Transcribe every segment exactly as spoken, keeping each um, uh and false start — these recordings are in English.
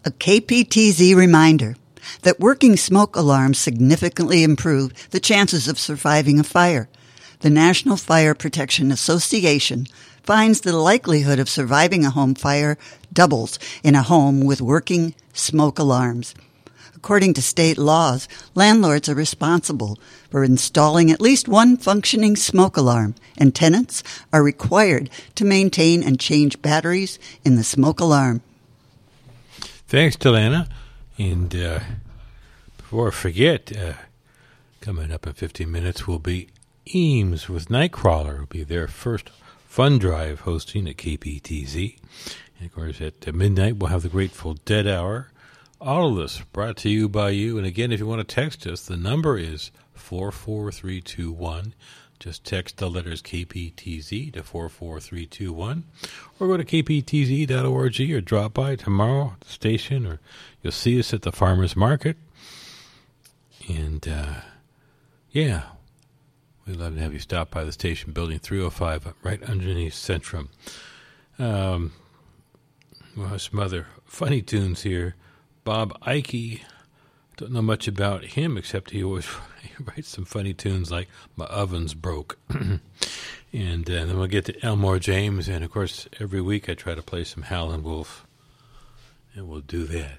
A K P T Z reminder that working smoke alarms significantly improve the chances of surviving a fire. The National Fire Protection Association finds the likelihood of surviving a home fire doubles in a home with working smoke alarms. According to state laws, landlords are responsible for installing at least one functioning smoke alarm, and tenants are required to maintain and change batteries in the smoke alarm. Thanks, Delana. And uh, before I forget, uh, coming up in fifteen minutes will be Eames with Nightcrawler. Will be their first fun drive hosting at K P T Z. And, of course, at midnight, we'll have the Grateful Dead Hour. All of this brought to you by you. And again, if you want to text us, the number is four four three two one. Just text the letters K P T Z to four four three two one. Or go to k p t z dot org or drop by tomorrow at the station, or you'll see us at the farmer's market. And, uh, yeah, we'd love to have you stop by the station, building three oh five, right underneath Centrum. Um, we'll have some other funny tunes here. Bob Icke, don't know much about him except he always he writes some funny tunes like My Oven's Broke. and, uh, then we'll get to Elmore James, and of course every week I try to play some Howlin' Wolf, and we'll do that.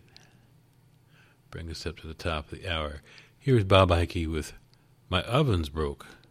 Bring us up to the top of the hour. Here's Bob Icke with My Oven's Broke.